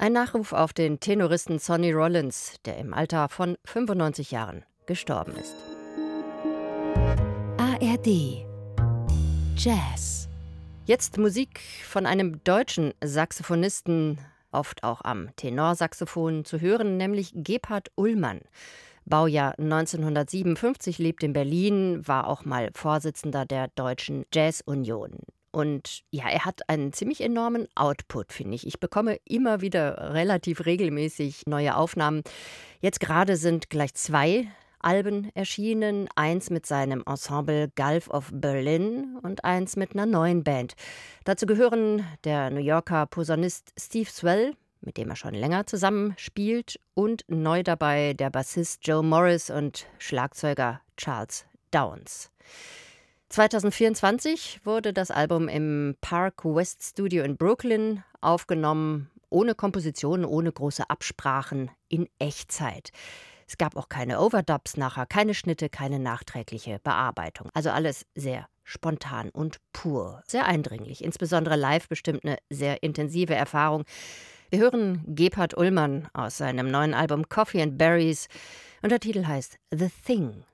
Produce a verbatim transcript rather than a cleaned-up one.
Ein Nachruf auf den Tenoristen Sonny Rollins, der im Alter von fünfundneunzig Jahren gestorben ist. A R D Jazz. Jetzt Musik von einem deutschen Saxophonisten, oft auch am Tenorsaxophon zu hören, nämlich Gebhard Ullmann. Baujahr neunzehnhundertsiebenundfünfzig, lebt in Berlin, war auch mal Vorsitzender der Deutschen Jazz-Union. Und ja, er hat einen ziemlich enormen Output, finde ich. Ich bekomme immer wieder relativ regelmäßig neue Aufnahmen. Jetzt gerade sind gleich zwei Alben erschienen. Eins mit seinem Ensemble Gulf of Berlin und eins mit einer neuen Band. Dazu gehören der New Yorker Posaunist Steve Swell, mit dem er schon länger zusammen spielt, und neu dabei der Bassist Joe Morris und Schlagzeuger Charles Downs. zweitausendvierundzwanzig wurde das Album im Park West Studio in Brooklyn aufgenommen, ohne Kompositionen, ohne große Absprachen, in Echtzeit. Es gab auch keine Overdubs nachher, keine Schnitte, keine nachträgliche Bearbeitung. Also alles sehr spontan und pur, sehr eindringlich, insbesondere live bestimmt eine sehr intensive Erfahrung. Wir hören Gebhard Ullmann aus seinem neuen Album Coffee and Berries und der Titel heißt The Thing.